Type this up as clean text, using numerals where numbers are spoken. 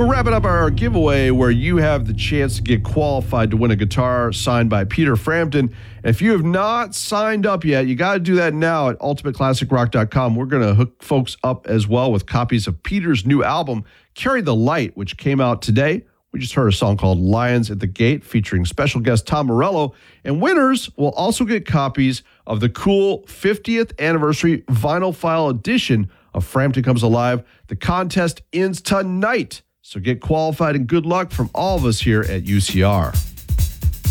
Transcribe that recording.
We're wrapping up our giveaway where you have the chance to get qualified to win a guitar signed by Peter Frampton. If you have not signed up yet, you got to do that now at ultimateclassicrock.com. We're going to hook folks up as well with copies of Peter's new album, Carry the Light, which came out today. We just heard a song called Lions at the Gate featuring special guest Tom Morello. And winners will also get copies of the cool 50th anniversary vinyl file edition of Frampton Comes Alive. The contest ends tonight. So get qualified and good luck from all of us here at UCR.